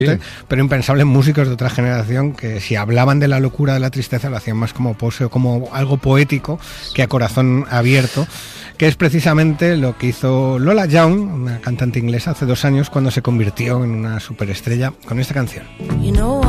pero impensable en músicos de otra generación que si hablaban de la locura de la tristeza lo hacían más como pose o como algo poético que a corazón abierto, que es precisamente lo que hizo Lola Young, una cantante inglesa, hace 2 años cuando se convirtió en una superestrella con esta canción.